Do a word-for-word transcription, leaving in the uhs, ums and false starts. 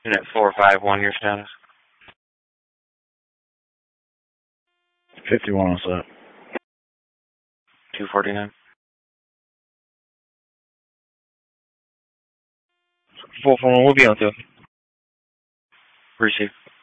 Unit four five one, your status. fifty-one on set. two forty-nine. four four one, we'll be on to. Receive.